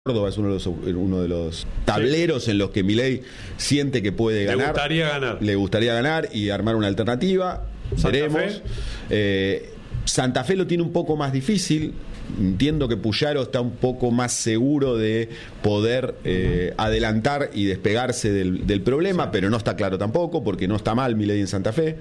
Córdoba es uno de los tableros en los que Milei siente que puede ganar. Le gustaría ganar y armar una alternativa. Veremos. Santa Fe lo tiene un poco más difícil. Entiendo que Puyaro está un poco más seguro de poder adelantar y despegarse del problema, pero no está claro tampoco, porque no está mal Milei en Santa Fe.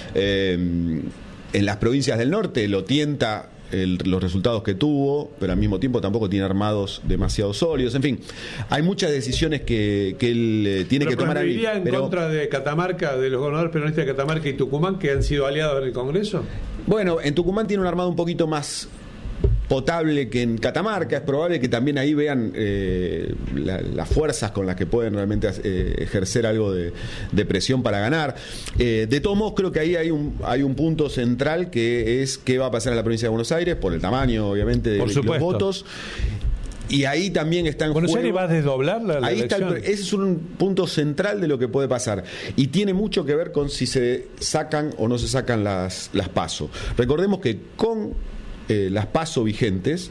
En las provincias del norte lo tienta los resultados que tuvo, pero al mismo tiempo tampoco tiene armados demasiado sólidos. En fin, hay muchas decisiones que él tiene que tomar ahí. ¿Iría en contra de Catamarca, de los gobernadores peronistas de Catamarca y Tucumán, que han sido aliados en el Congreso? Bueno, en Tucumán tiene un armado un poquito más potable que en Catamarca. Es probable que también ahí vean las fuerzas con las que pueden realmente ejercer algo de presión para ganar. De todos modos, creo que ahí hay un punto central, que es qué va a pasar en la provincia de Buenos Aires, por el tamaño, obviamente, de los votos. Y ahí también está en juego. ¿Buenos Aires va a desdoblar la ahí elección? Ese es un punto central de lo que puede pasar. Y tiene mucho que ver con si se sacan o no se sacan las PASO. Recordemos que con las PASO vigentes,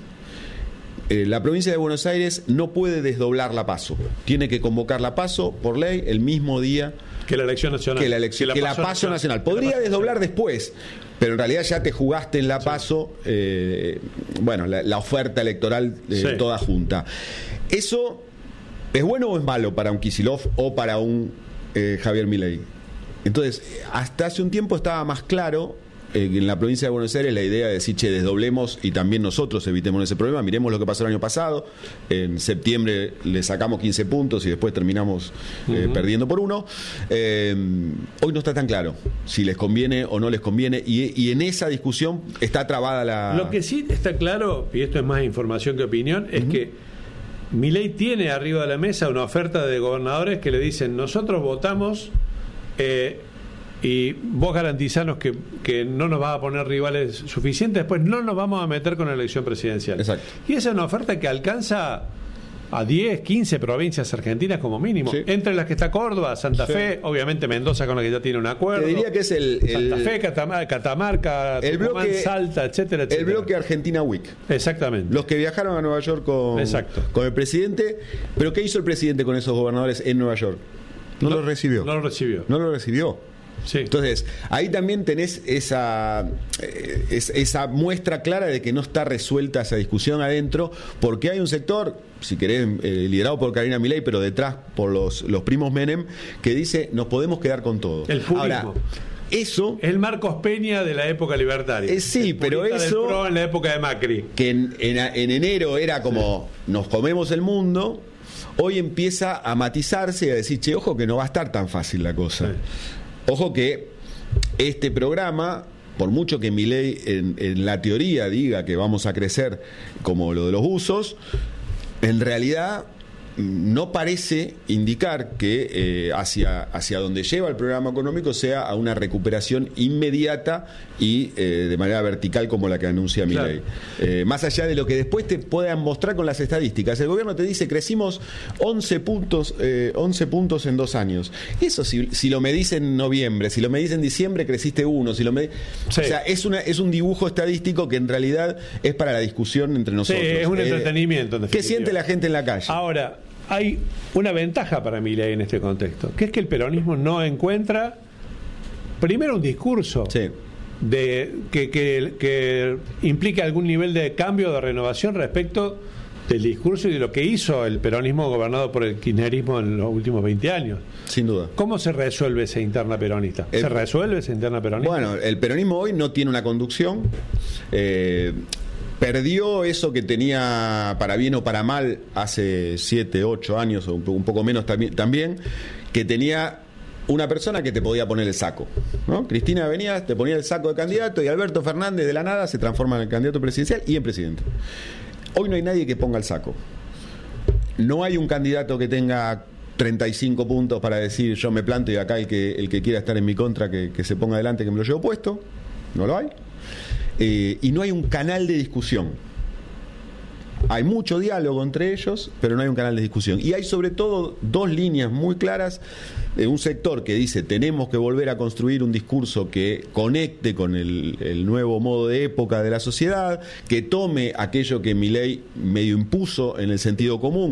la provincia de Buenos Aires no puede desdoblar la PASO. Tiene que convocar la PASO por ley el mismo día que la elección nacional. Que la PASO nacional. Podría desdoblar después, pero en realidad ya te jugaste en la PASO, la oferta electoral toda junta. ¿Eso es bueno o es malo para un Kicillof o para un Javier Milei? Entonces, hasta hace un tiempo estaba más claro en la provincia de Buenos Aires la idea de decir, desdoblemos y también nosotros evitemos ese problema. Miremos lo que pasó el año pasado. En septiembre le sacamos 15 puntos y después terminamos perdiendo por 1. Hoy no está tan claro si les conviene o no les conviene, y en esa discusión está trabada la... Lo que sí está claro, y esto es más información que opinión, es que Milei tiene arriba de la mesa una oferta de gobernadores que le dicen: nosotros votamos y vos garantizanos que no nos vas a poner rivales suficientes, después no nos vamos a meter con la elección presidencial. Exacto. Y esa es una oferta que alcanza a 10, 15 provincias argentinas como mínimo, entre las que está Córdoba, Santa Fe, obviamente Mendoza, con la que ya tiene un acuerdo. Te diría que es Santa Fe, Catamarca, el Tucumán, bloque, Salta, etcétera, etcétera. El bloque Argentina Week. Exactamente. Los que viajaron a Nueva York con el presidente. Pero ¿qué hizo el presidente con esos gobernadores en Nueva York? No los recibió. No lo recibió. Sí. Entonces, ahí también tenés esa muestra clara de que no está resuelta esa discusión adentro, porque hay un sector, si querés, liderado por Karina Milei, pero detrás por los primos Menem, que dice: nos podemos quedar con todo. El purismo. Ahora, eso es el Marcos Peña de la época libertaria. Sí, pero eso del PRO en la época de Macri, que en enero era como nos comemos el mundo, hoy empieza a matizarse y a decir: che, ojo que no va a estar tan fácil la cosa. Sí. Ojo que este programa, por mucho que Milei en la teoría diga que vamos a crecer como lo de los buzos, en realidad no parece indicar que hacia donde lleva el programa económico sea a una recuperación inmediata y de manera vertical como la que anuncia Milei. Claro. Más allá de lo que después te puedan mostrar con las estadísticas, el gobierno te dice: crecimos 11 puntos en 2 años. Eso si lo medís en noviembre, si lo medís en diciembre, creciste 1. Si lo medís, o sea, es un dibujo estadístico que en realidad es para la discusión entre nosotros. Sí, es un entretenimiento. ¿Qué siente la gente en la calle? Ahora, hay una ventaja para Milei en este contexto, que es que el peronismo no encuentra, primero, un discurso de que implique algún nivel de cambio, de renovación respecto del discurso y de lo que hizo el peronismo gobernado por el kirchnerismo en los últimos 20 años. Sin duda. ¿Cómo se resuelve esa interna peronista? ¿Se resuelve esa interna peronista? Bueno, el peronismo hoy no tiene una conducción. Perdió eso que tenía, para bien o para mal, hace 7, 8 años o un poco menos también, que tenía una persona que te podía poner el saco, ¿no? Cristina venía, te ponía el saco de candidato, y Alberto Fernández de la nada se transforma en el candidato presidencial y en presidente. Hoy no hay nadie que ponga el saco. No hay un candidato que tenga 35 puntos para decir: yo me planto y acá el que quiera estar en mi contra que se ponga adelante, que me lo llevo puesto. No lo hay. Y no hay un canal de discusión. Hay mucho diálogo entre ellos, pero no hay un canal de discusión. Y hay sobre todo dos líneas muy claras de un sector que dice tenemos que volver a construir un discurso que conecte con el nuevo modo de época de la sociedad, que tome aquello que Milei medio impuso en el sentido común,